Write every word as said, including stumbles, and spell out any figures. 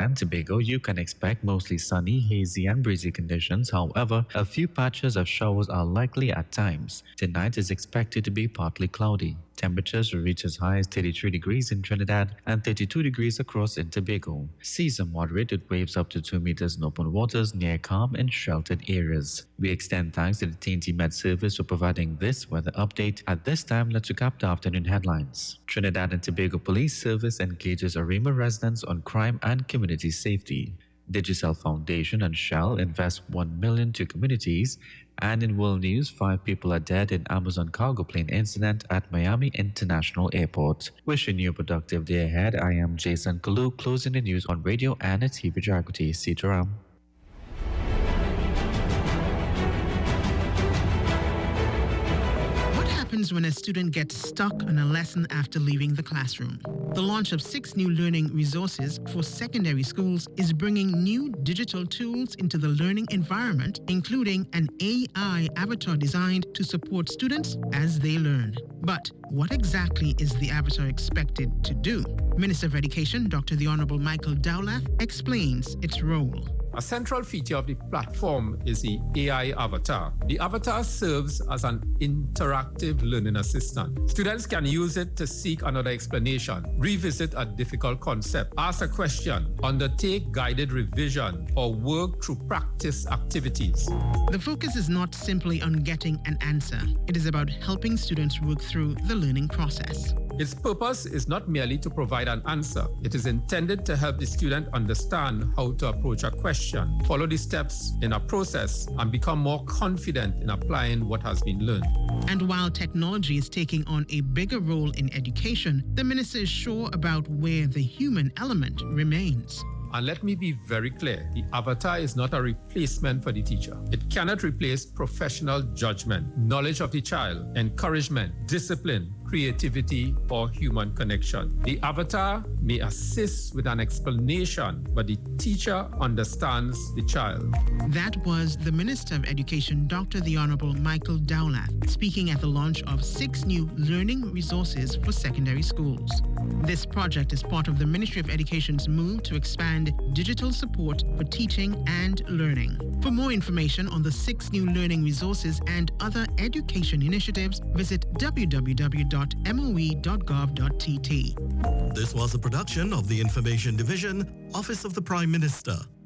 and Tobago, you can expect mostly sunny, hazy, and breezy conditions. However, a few patches of showers are likely at times. Tonight is expected to be partly cloudy. Temperatures will reach as high as thirty-three degrees in Trinidad and thirty-two degrees across in Tobago. Seas are moderate with waves up to two meters in open waters near calm and sheltered areas. We extend thanks to the T N T Met Service for providing this weather update. At this time, let's recap the afternoon headlines. Trinidad and Tobago Police Service engages Arima residents on crime and community safety. Digicel Foundation and Shell invest one million dollars to communities. And in world news, five people are dead in Amazon cargo plane incident at Miami International Airport. Wishing you a productive day ahead. I am Jason Kalu, closing the news on radio and at T V Jagrati. Sitaram. When a student gets stuck on a lesson after leaving the classroom. The launch of six new learning resources for secondary schools is bringing new digital tools into the learning environment, including an A I avatar designed to support students as they learn. But what exactly is the avatar expected to do? Minister of Education, Doctor The Honorable Michael Dowlath, explains its role. A central feature of the platform is the A I avatar. The avatar serves as an interactive learning assistant. Students can use it to seek another explanation, revisit a difficult concept, ask a question, undertake guided revision, or work through practice activities. The focus is not simply on getting an answer. It is about helping students work through the learning process. Its purpose is not merely to provide an answer. It is intended to help the student understand how to approach a question, follow the steps in a process, and become more confident in applying what has been learned. And while technology is taking on a bigger role in education, the minister is sure about where the human element remains. And let me be very clear, the avatar is not a replacement for the teacher. It cannot replace professional judgment, knowledge of the child, encouragement, discipline, creativity, or human connection. The avatar may assist with an explanation, but the teacher understands the child. That was the Minister of Education, Doctor The Honorable Michael Dowlath, speaking at the launch of six new learning resources for secondary schools. This project is part of the Ministry of Education's move to expand digital support for teaching and learning. For more information on the six new learning resources and other education initiatives, visit w w w dot m o e dot gov dot t t. This was a production of the Information Division, Office of the Prime Minister.